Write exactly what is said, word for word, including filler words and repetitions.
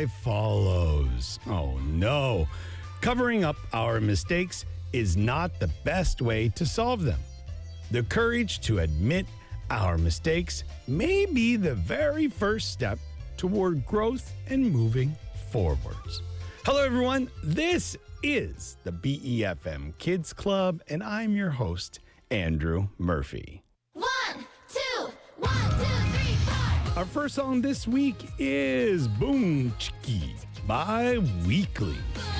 cry follows. Oh no. Covering up our mistakes is not the best way to solve them. The courage to admit our mistakes may be the very first step toward growth and moving forwards. Hello, everyone. This is the B E F M Kids Club, and I'm your host, Andrew Murphy. One, two, one, two, three, four. Our first song this week is Boom Chiki by Weekly.